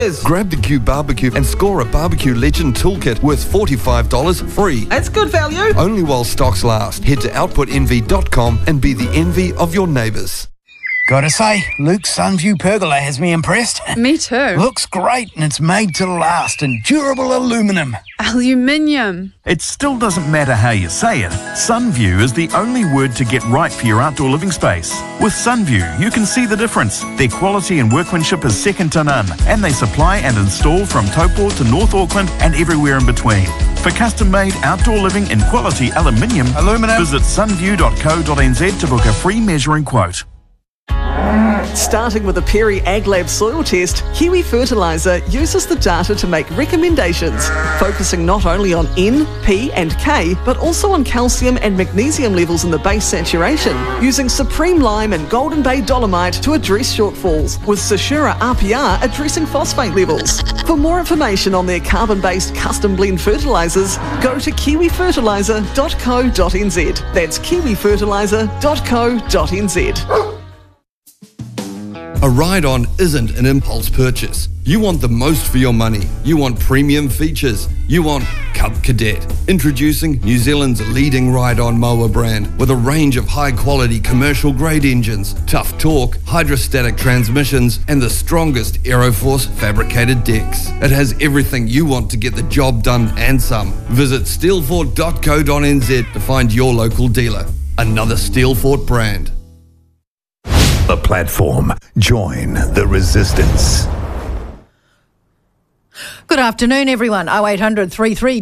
Grab the Q Barbecue and score a Barbecue Legend Toolkit worth $45 free. That's good value. Only while stocks last. Head to outputenvy.com and be the envy of your neighbours. Gotta say, Luke's Sunview pergola has me impressed. Me too. Looks great and it's made to last in durable aluminium. Aluminium. It still doesn't matter how you say it. Sunview is the only word to get right for your outdoor living space. With Sunview, you can see the difference. Their quality and workmanship is second to none, and they supply and install from Taupo to North Auckland and everywhere in between. For custom-made outdoor living in quality aluminium, visit sunview.co.nz to book a free measuring quote. Starting with a Perry AgLab soil test, Kiwi Fertiliser uses the data to make recommendations, focusing not only on N, P and K, but also on calcium and magnesium levels in the base saturation, using Supreme Lime and Golden Bay Dolomite to address shortfalls, with Sashura RPR addressing phosphate levels. For more information on their carbon-based custom blend fertilisers, go to kiwifertiliser.co.nz. That's kiwifertiliser.co.nz. A ride-on isn't an impulse purchase. You want the most for your money. You want premium features. You want Cub Cadet. Introducing New Zealand's leading ride-on mower brand with a range of high-quality commercial-grade engines, tough torque, hydrostatic transmissions, and the strongest Aeroforce fabricated decks. It has everything you want to get the job done and some. Visit steelfort.co.nz to find your local dealer. Another Steelfort brand. The platform. Join the resistance. Good afternoon, everyone. 0800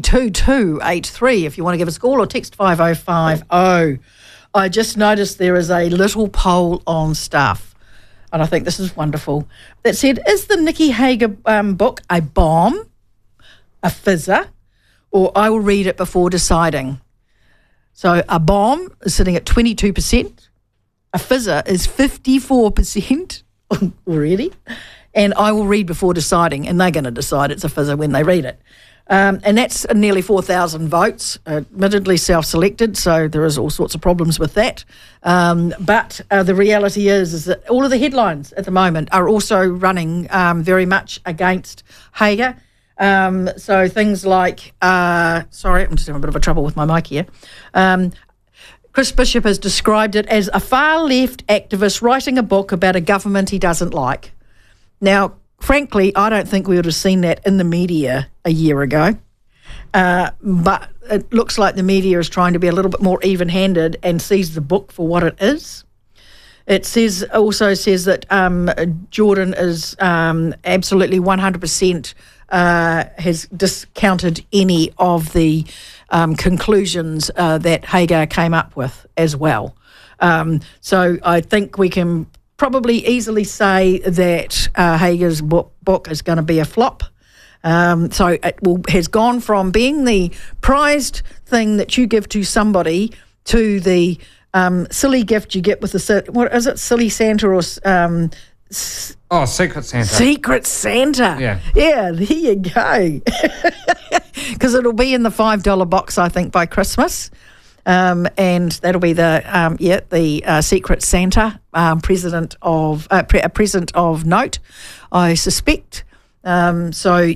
332283 if you want to give us a call, or text 5050. I just noticed there is a little poll on Stuff, and I think this is wonderful, that said, is the Nikki Hager book a bomb, a fizzer, or I will read it before deciding? So a bomb is sitting at 22%. A fizzer is 54% already, and I will read before deciding, and they're going to decide it's a fizzer when they read it. And that's nearly 4,000 votes, admittedly self-selected, so there is all sorts of problems with that. But the reality is that all of the headlines at the moment are also running very much against Hager. So things like, sorry, I'm just having a bit of a trouble with my mic here. Chris Bishop has described it as a far-left activist writing a book about a government he doesn't like. Now, frankly, I don't think we would have seen that in the media a year ago, but it looks like the media is trying to be a little bit more even-handed and sees the book for what it is. It also says that Jordan is absolutely 100% has discounted any of the conclusions that Hager came up with as well. So I think we can probably easily say that Hager's book is going to be a flop. So it has gone from being the prized thing that you give to somebody to the silly gift you get with the, what is it, silly Santa or... Secret Santa. Secret Santa. Yeah. Yeah, there you go. Because it'll be in the $5 box, I think, by Christmas. And that'll be the Secret Santa, present of note, I suspect. So,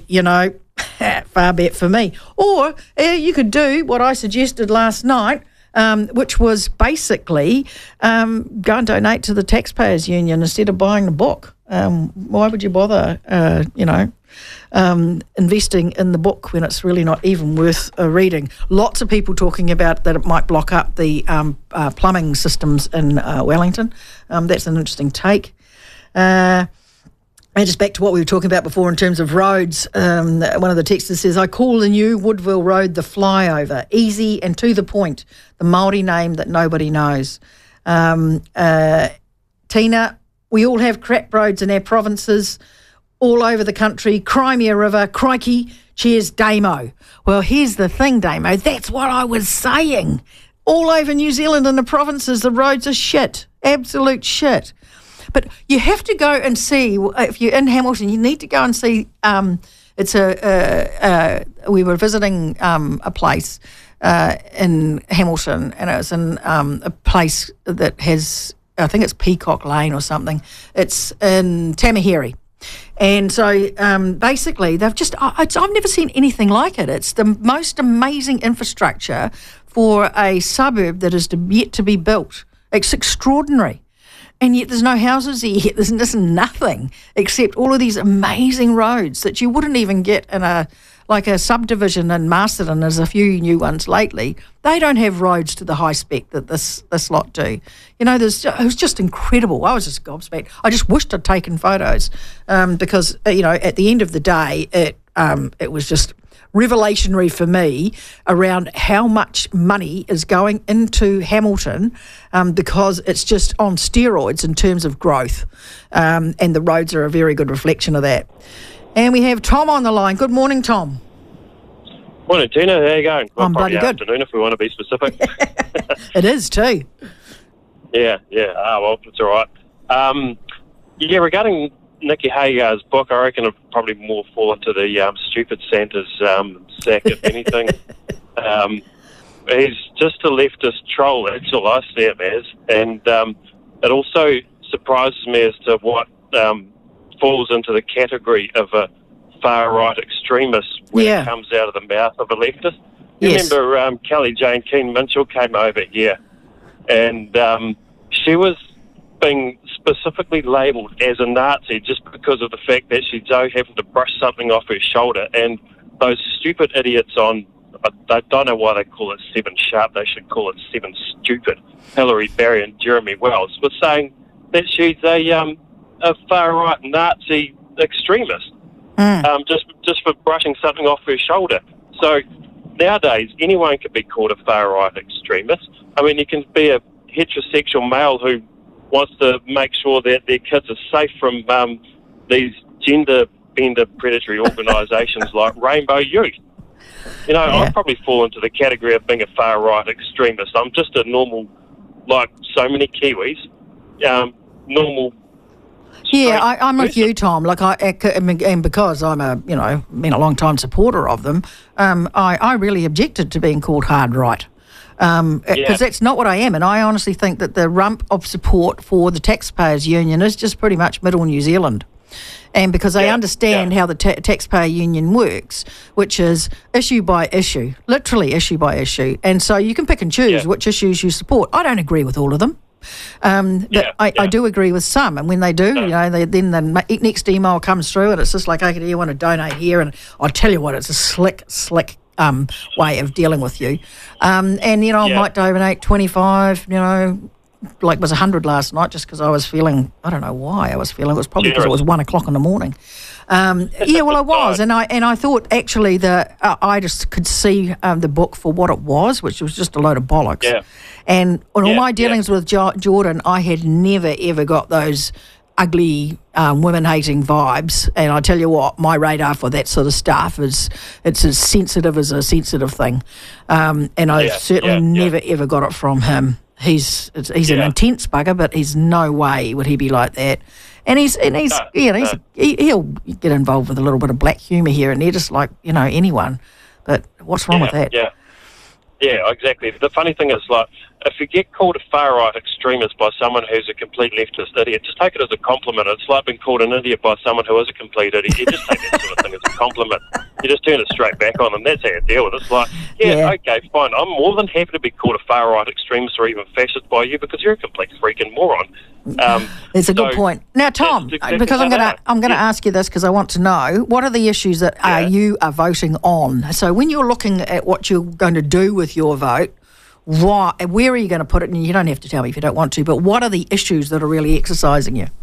far be it for me. Or you could do what I suggested last night, which was basically go and donate to the Taxpayers Union instead of buying the book. Why would you bother, investing in the book when it's really not even worth reading? Lots of people talking about that it might block up the plumbing systems in Wellington. That's an interesting take. And just back to what we were talking about before in terms of roads, one of the texters says, I call the new Woodville Road the flyover, easy and to the point, the Māori name that nobody knows. Tina, we all have crap roads in our provinces, all over the country, Crimea River, crikey, cheers, Damo. Well, here's the thing, Damo, that's what I was saying. All over New Zealand and the provinces, the roads are shit, absolute shit. But you have to go and see, if you're in Hamilton, you need to go and see, we were visiting a place in Hamilton, and it was in a place that has, I think it's Peacock Lane or something. It's in Tamahere. And so basically they've just, I've never seen anything like it. It's the most amazing infrastructure for a suburb that is yet to be built. It's extraordinary. And yet there's no houses there yet. There's just nothing except all of these amazing roads that you wouldn't even get in a subdivision in Masterton. There's a few new ones lately. They don't have roads to the high spec that this lot do. You know, it was just incredible. I was just gobsmacked. I just wished I'd taken photos because, you know, at the end of the day, it was just revelationary for me around how much money is going into Hamilton because it's just on steroids in terms of growth, and the roads are a very good reflection of that. And we have Tom on the line. Good morning, Tom. Morning, Tina. How you going? I'm bloody good. Afternoon, if we want to be specific. It is too. Yeah. Well, it's all right. Regarding Nikki Hagar's book, I reckon it'd probably more fall into the stupid Santa's sack, if anything. He's just a leftist troll, that's all I see him as. And it also surprises me as to what falls into the category of a far-right extremist when it comes out of the mouth of a leftist. You remember Kelly Jane Keane-Mitchell came over here, and she was being specifically labelled as a Nazi just because of the fact that she happened to brush something off her shoulder, and those stupid idiots on, I don't know why they call it 7 Sharp, they should call it 7 Stupid, Hillary Barry and Jeremy Wells, were saying that she's a far-right Nazi extremist, just for brushing something off her shoulder. So nowadays, anyone can be called a far-right extremist. I mean, you can be a heterosexual male who wants to make sure that their kids are safe from these gender-bender predatory organisations like Rainbow Youth. You know, I probably fall into the category of being a far-right extremist. I'm just a normal, like so many Kiwis, normal. Yeah, I'm with you, Tom. Like and because I'm been a long time supporter of them, I really objected to being called hard right. Because that's not what I am, and I honestly think that the rump of support for the Taxpayers Union is just pretty much middle New Zealand. And because they understand how the taxpayer union works, which is issue by issue, literally issue by issue. And so you can pick and choose which issues you support. I don't agree with all of them. But I do agree with some. And when they do, then the next email comes through and it's just like, okay, do you want to donate here? And I'll tell you what, it's a slick way of dealing with you. I might donate 25, like it was 100 last night just because I was feeling, I don't know why I was feeling, it was probably because it was 1 o'clock in the morning. I was. And I thought actually that I just could see the book for what it was, which was just a load of bollocks. Yeah. And on all my dealings with Jordan, I had never, ever got those ugly women-hating vibes. And I tell you what, my radar for that sort of stuff it's as sensitive as a sensitive thing. And I certainly never, ever got it from him. He's an intense bugger, but he's no way would he be like that. And he'll get involved with a little bit of black humour here and there, just like anyone. But what's wrong with that? Yeah, exactly. The funny thing is, like, if you get called a far-right extremist by someone who's a complete leftist idiot, just take it as a compliment. It's like being called an idiot by someone who is a complete idiot. You just take that sort of thing as a compliment. You just turn it straight back on them. That's how you deal with it. It's like, okay, fine. I'm more than happy to be called a far-right extremist or even fascist by you because you're a complete freaking moron. It's a good point. Now, Tom, because I'm going to ask you this because I want to know, what are the issues that you are voting on? So when you're looking at what you're going to do with your vote, where are you going to put it? And you don't have to tell me if you don't want to, but what are the issues that are really exercising you?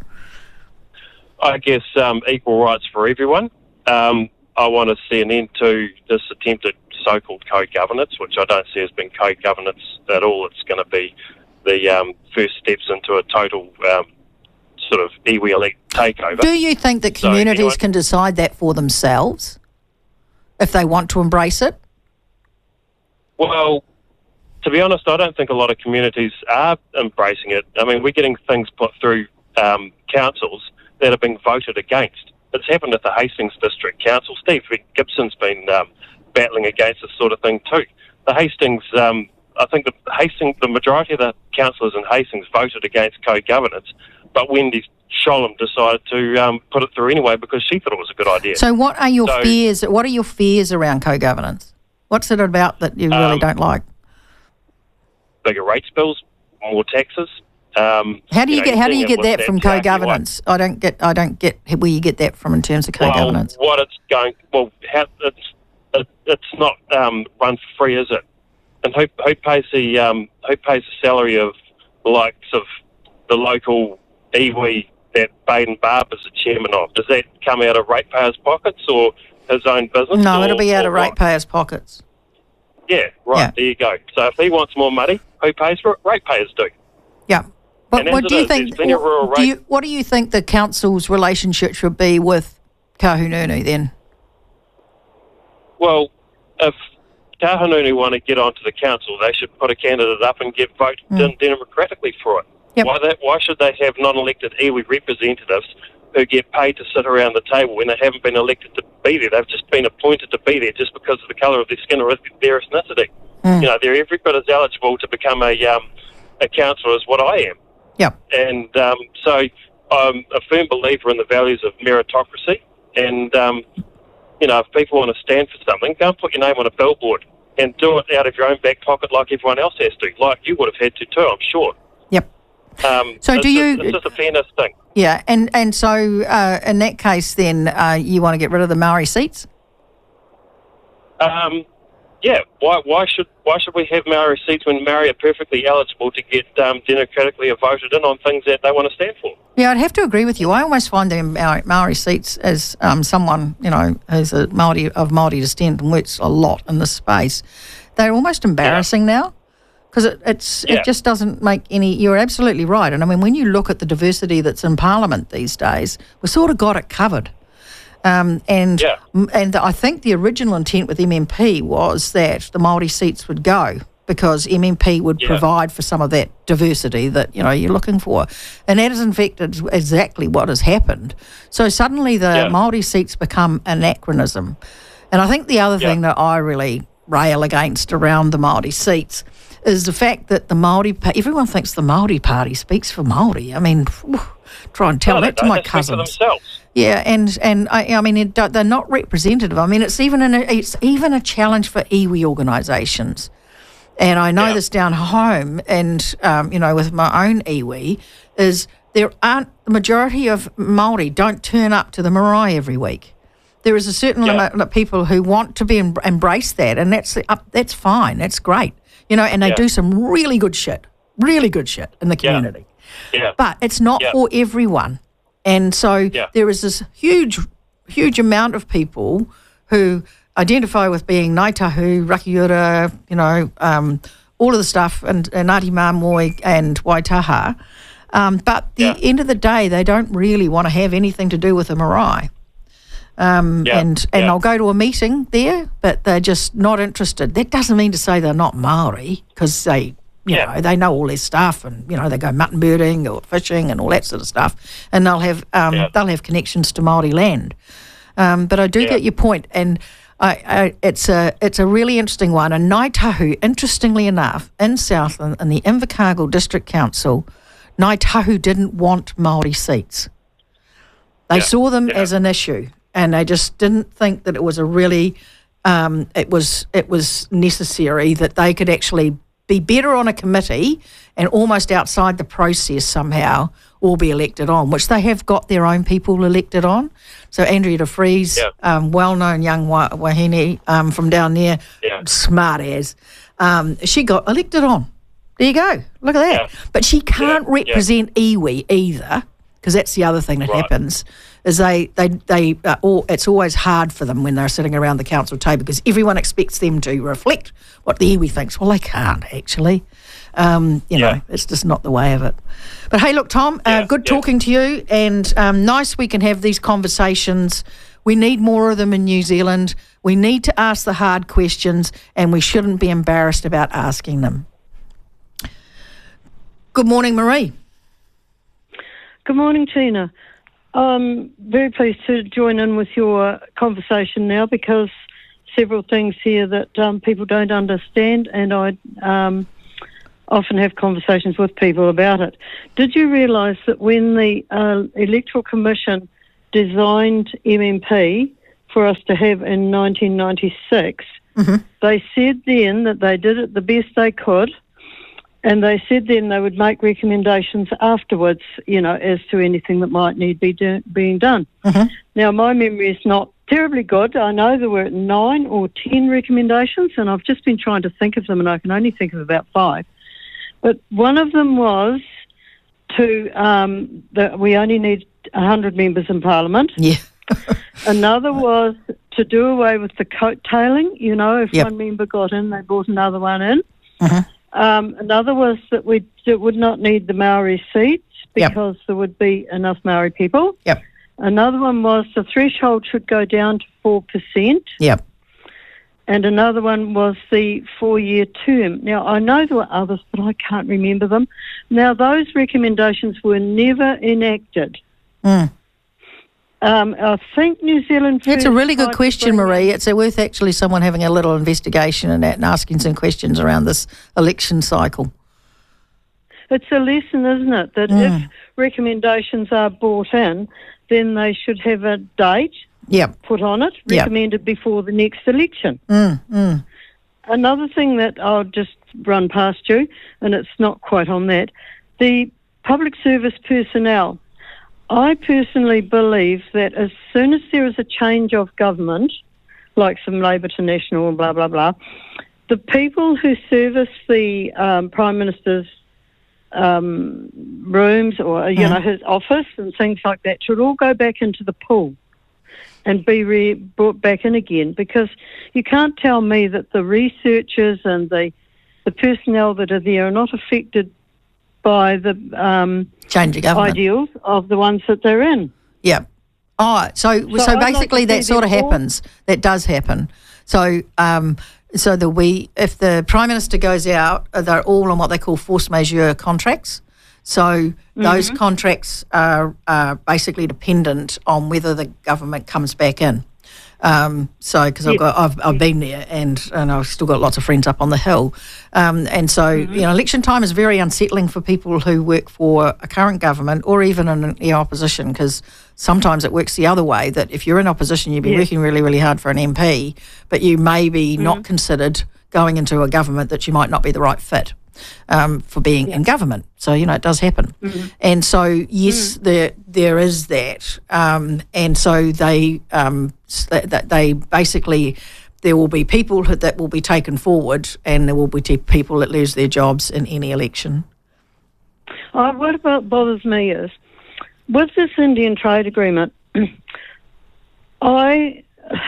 I guess equal rights for everyone. I want to see an end to this attempted so-called co-governance, which I don't see as being co-governance at all. It's going to be the first steps into a total sort of iwi elite takeover. Do you think that communities can decide that for themselves if they want to embrace it? Well, to be honest, I don't think a lot of communities are embracing it. I mean, we're getting things put through councils that are being voted against. It's happened at the Hastings District Council. Steve Gibson's been battling against this sort of thing too. The Hastings, I think the majority of the councillors in Hastings voted against co-governance, but Wendy's Sholem decided to put it through anyway because she thought it was a good idea. So what are your fears? What are your fears around co-governance? What's it about that you really don't like? Bigger rates bills, more taxes. How do you get that from co-governance? I don't get where you get that from in terms of co-governance. It's not run for free, is it? And who pays the salary of the likes of the local iwi that Baden Barb is the chairman of? Does that come out of ratepayers' pockets or his own business? No, it'll be out of ratepayers' pockets. Yeah, right. Yeah. There you go. So if he wants more money, who pays for it? Ratepayers do. Yeah. But what do you think? What do you think the council's relationship should be with Kahungunu then? Well, if Kahungunu want to get onto the council, they should put a candidate up and get voted democratically for it. Yep. Why should they have non-elected iwi representatives who get paid to sit around the table when they haven't been elected to be there? They've just been appointed to be there just because of the colour of their skin or their ethnicity. You know, they're every bit as eligible to become a councillor as what I am. Yeah. And so I'm a firm believer in the values of meritocracy. And, you know, if people want to stand for something, go and put your name on a billboard and do it out of your own back pocket like everyone else has to, like you would have had to too, I'm sure. Yep. So it's just a fairness thing. Yeah, and so in that case then you want to get rid of the Maori seats? Yeah, why should we have Maori seats when Maori are perfectly eligible to get democratically voted in on things that they want to stand for? Yeah, I'd have to agree with you. I almost find the Maori seats, as someone, you know, who's a Maori descent and works a lot in this space, they're almost embarrassing now because it just doesn't make any. You're absolutely right, and I mean when you look at the diversity that's in Parliament these days, we've sort of got it covered. And I think the original intent with MMP was that the Māori seats would go because MMP would provide for some of that diversity that, you know, you're looking for. And that is in fact exactly what has happened. So suddenly the Māori seats become anachronism. And I think the other thing that I really rail against around the Māori seats is the fact that the Māori, everyone thinks the Māori Party speaks for Māori. I mean, try and tell that to my cousins. Yeah, and I mean they're not representative. I mean it's even a challenge for iwi organisations, and I know this down home, and you know with my own iwi, is the majority of Māori don't turn up to the marae every week. There is a certain amount of people who want to be embrace that, and that's fine, that's great, you know, and they do some really good shit in the community. Yeah. But it's not for everyone. And so there is this huge amount of people who identify with being Ngāi Tahu, Rakiura, you know, all of the stuff, and Ngāti Māmoe and Waitaha. But at the end of the day, they don't really want to have anything to do with the marae. And they'll go to a meeting there, but they're just not interested. That doesn't mean to say they're not Māori, because they... You know, they know all their stuff, and you know they go mutton birding or fishing and all that sort of stuff, and they'll have connections to Māori land. But I do get your point, and it's a really interesting one. And Ngāi Tahu, interestingly enough, in Southland in the Invercargill District Council, Ngāi Tahu didn't want Māori seats. They saw them as an issue, and they just didn't think that it was a really it was necessary that they could actually be better on a committee and almost outside the process somehow or be elected on, which they have got their own people elected on. So Andrea de Vries, well-known young wahine from down there, smart as, she got elected on. There you go. Look at that. But she can't represent iwi either, because that's the other thing that happens, is it's always hard for them when they're sitting around the council table because everyone expects them to reflect what the iwi thinks. Well, they can't actually. You know, it's just not the way of it. But hey, look, Tom, good talking to you, and nice we can have these conversations. We need more of them in New Zealand. We need to ask the hard questions, and we shouldn't be embarrassed about asking them. Good morning, Marie. Good morning, Tina. I'm very pleased to join in with your conversation now because several things here that people don't understand, and often have conversations with people about it. Did you realise that when the Electoral Commission designed MMP for us to have in 1996, they said then that they did it the best they could, and they said then they would make recommendations afterwards, as to anything that might need being done. Now, my memory is not terribly good. I know there were 9 or 10 recommendations, and I've just been trying to think of them, and I can only think of about 5. But one of them was that we only need 100 members in Parliament. Yeah. Another was to do away with the coattailing. If one member got in, they brought another one in. Another was that we would not need the Maori seats because there would be enough Maori people. Another one was the threshold should go down to 4%. And another one was the 4-year term. Now, I know there were others, but I can't remember them. Now, those recommendations were never enacted. I think New Zealand... It's a really good question, Marie. It's worth actually someone having a little investigation in that and asking some questions around this election cycle. It's a lesson, isn't it, that if recommendations are brought in, then they should have a date put on it, recommended before the next election. Another thing that I'll just run past you, and it's not quite on that, the public service personnel. I personally believe that as soon as there is a change of government, like some Labour to National and blah, blah, blah, the people who service the Prime Minister's rooms or, his office and things like that should all go back into the pool and be brought back in again, because you can't tell me that the researchers and the personnel that are there are not affected by the change of government ideals of the ones that they're in. So basically that sort of happens. That does happen. So if the Prime Minister goes out, they're all on what they call force majeure contracts. So those contracts are basically dependent on whether the government comes back in. Because I've been there and I've still got lots of friends up on the hill, election time is very unsettling for people who work for a current government or even in the opposition, because sometimes it works the other way, that if you're in opposition you've been working really, really hard for an MP, but you may be not considered going into a government that you might not be the right fit for being in government. So, it does happen. And so, yes, there is that. And so they basically, there will be people that will be taken forward, and there will be people that lose their jobs in any election. What about bothers me is, with this Indian trade agreement, the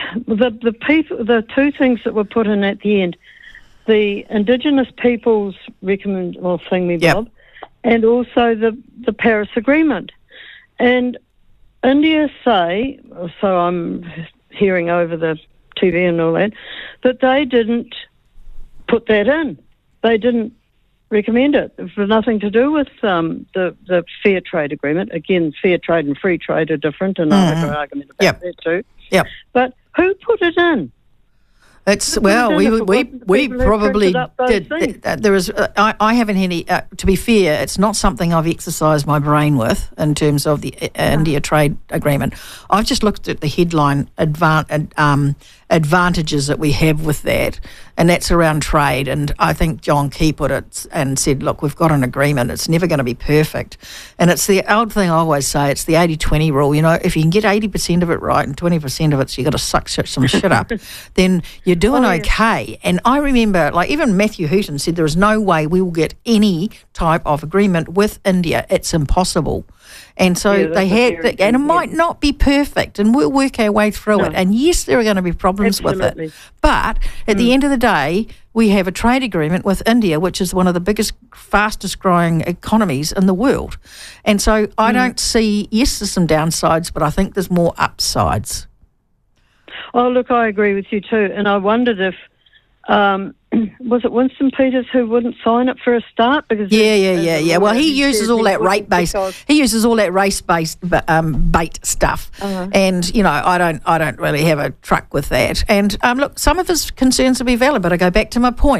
two things that were put in at the end, the Indigenous peoples thingy-bob, and also the Paris Agreement. And India say, so I'm hearing over the TV and all that they didn't put that in. They didn't recommend it. It was nothing to do with the fair trade agreement. Again, fair trade and free trade are different, and I'll have an argument about that too. But who put it in? It's we probably did. There is. I haven't any. To be fair, it's not something I've exercised my brain with in terms of the India trade agreement. I've just looked at the headline advantages that we have with that, and that's around trade. And I think John Key put it and said, "Look, we've got an agreement. It's never going to be perfect." And it's the old thing I always say. It's the 80-20 rule. If you can get 80% of it right and 20% of it, so you got to suck some shit up, then you're doing okay. And I remember, even Matthew Hooton said there is no way we will get any type of agreement with India. It's impossible. And so they had, and it might not be perfect, and we'll work our way through it. And yes, there are going to be problems with it. But at the end of the day, we have a trade agreement with India, which is one of the biggest, fastest growing economies in the world. And so I don't see, yes, there's some downsides, but I think there's more upsides. Oh, look, I agree with you too. And I wondered if, was it Winston Peters who wouldn't sign it for a start? Because Well, he uses all that race-based bait stuff, and I don't really have a truck with that. And look, some of his concerns will be valid, but I go back to my point.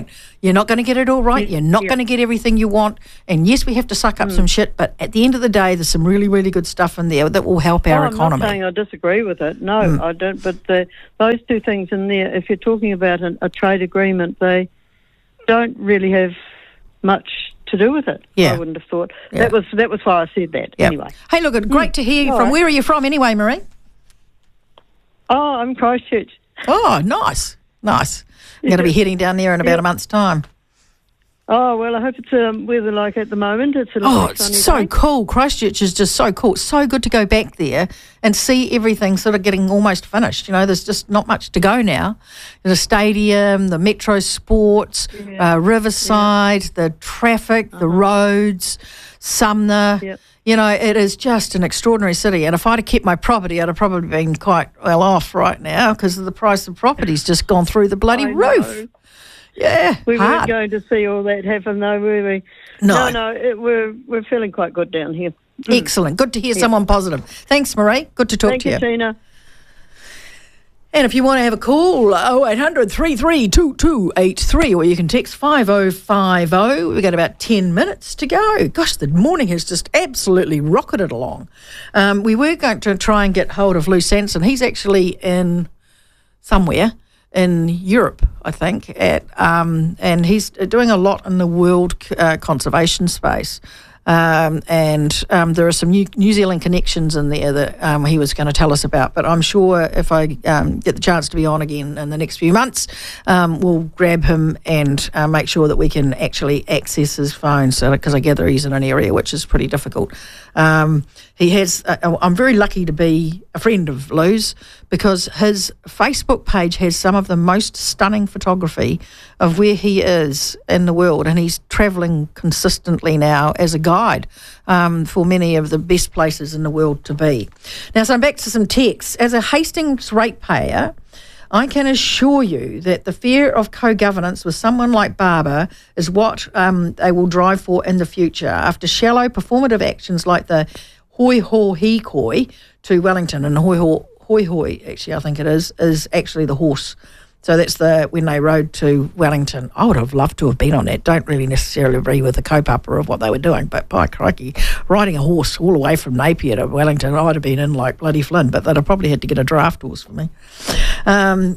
You're not going to get it all right. You're not going to get everything you want. And yes, we have to suck up some shit, but at the end of the day, there's some really, really good stuff in there that will help our economy. I'm not saying I disagree with it. No, I don't. But those two things in there, if you're talking about a trade agreement, they don't really have much to do with it. I wouldn't have thought. That was why I said that. Anyway. Hey, look, great to hear you from. Where are you from anyway, Marie? Oh, I'm Christchurch. Oh, nice. I'm going to be heading down there in about a month's time. Oh, well, I hope it's weather like at the moment. It's a lovely sunny it's so day. cool. Christchurch is just so cool. It's so good to go back there and see everything sort of getting almost finished. You know, there's just not much to go now. There's a stadium, the Metro Sports, Riverside, the traffic, the roads, Sumner. Yep. You know, it is just an extraordinary city. And if I'd have kept my property, I'd have probably been quite well off right now because the price of property's just gone through the bloody roof. Know. Yeah, we weren't going to see all that happen, though, were we? No. We're feeling quite good down here. Excellent. Good to hear someone positive. Thanks, Marie. Good to talk to you. Thank you, Tina. And if you want to have a call, 0800 332283, or you can text 5050. We've got about 10 minutes to go. Gosh, the morning has just absolutely rocketed along. We were going to try and get hold of Lou Sanson. He's actually in somewhere in Europe, I think, and he's doing a lot in the world conservation space. And there are some New Zealand connections in there that he was going to tell us about. But I'm sure if I get the chance to be on again in the next few months, we'll grab him and make sure that we can actually access his phone. So, because I gather he's in an area which is pretty difficult. He has. I'm very lucky to be a friend of Lou's because his Facebook page has some of the most stunning photography of where he is in the world, and he's travelling consistently now as a guide for many of the best places in the world to be. Now, so I'm back to some texts. As a Hastings ratepayer, I can assure you that the fear of co-governance with someone like Barber is what they will drive for in the future. After shallow performative actions like the hoi ho he koi to Wellington, and hoi hoi, actually I think it is actually the horse. So that's when they rode to Wellington. I would have loved to have been on that. Don't really necessarily agree with the kaupapa of what they were doing, but by crikey, riding a horse all the way from Napier to Wellington, I'd have been in like bloody Flynn, but they'd have probably had to get a draft horse for me. And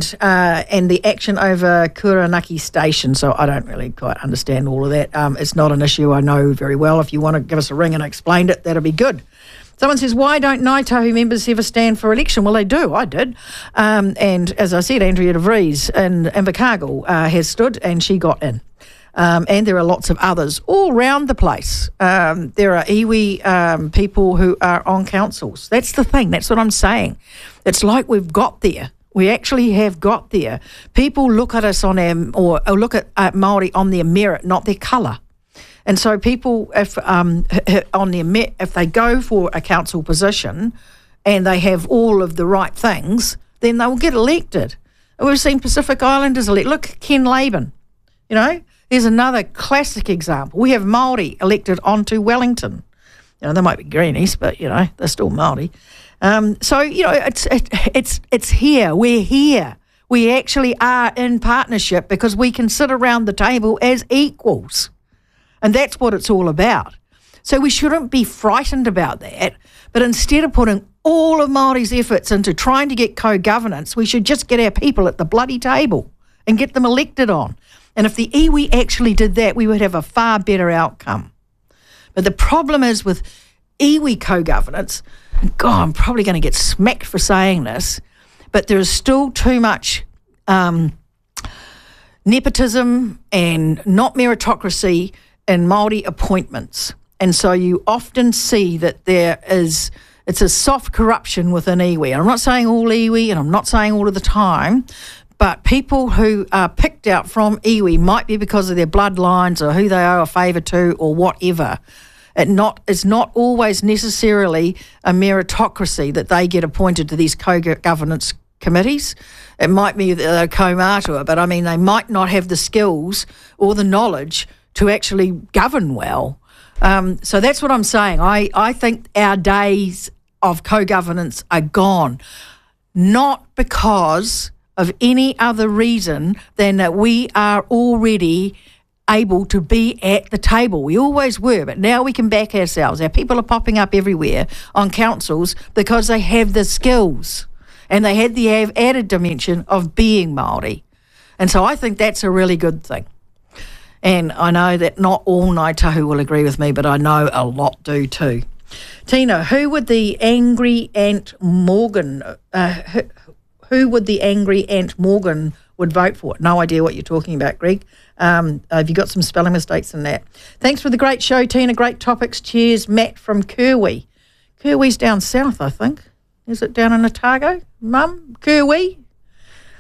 the action over Kuranaki Station, so I don't really quite understand all of that. It's not an issue I know very well. If you want to give us a ring and explain it, that'll be good. Someone says, why don't Ngāi Tahu members ever stand for election? Well, they do. I did. And as I said, Andrea de Vries in Invercargill has stood and she got in. And there are lots of others all around the place. There are iwi people who are on councils. That's the thing. That's what I'm saying. It's like we've got there. We actually have got there. People look at us on or look at Māori on their merit, not their colour. And so people, if they go for a council position and they have all of the right things, then they will get elected. We've seen Pacific Islanders elect. Look, Ken Laban, you know, there's another classic example. We have Māori elected onto Wellington. You know, they might be greenies, but, you know, they're still Māori. So, you know, it's here. We're here. We actually are in partnership because we can sit around the table as equals. And that's what it's all about. So we shouldn't be frightened about that. But instead of putting all of Māori's efforts into trying to get co-governance, we should just get our people at the bloody table and get them elected on. And if the iwi actually did that, we would have a far better outcome. But the problem is with iwi co-governance, and God, I'm probably going to get smacked for saying this, but there is still too much nepotism and not meritocracy in Māori appointments. And so you often see that it's a soft corruption within iwi. And I'm not saying all iwi, and I'm not saying all of the time, but people who are picked out from iwi might be because of their bloodlines or who they owe a favour to or whatever. It's not always necessarily a meritocracy that they get appointed to these co-governance committees. It might be a kaumatua, but I mean, they might not have the skills or the knowledge to actually govern well. So that's what I'm saying. I think our days of co-governance are gone, not because of any other reason than that we are already able to be at the table. We always were, but now we can back ourselves. Our people are popping up everywhere on councils because they have the skills and they had the added dimension of being Māori. And so I think that's a really good thing. And I know that not all Ngāi Tahu will agree with me, but I know a lot do too. Tina, who would the angry Aunt Morgan would vote for? No idea what you're talking about, Greg. Have you got some spelling mistakes in that? Thanks for the great show, Tina. Great topics. Cheers, Matt from Kirwi. Kirwi's down south, I think. Is it down in Otago? Mum, Kirwi?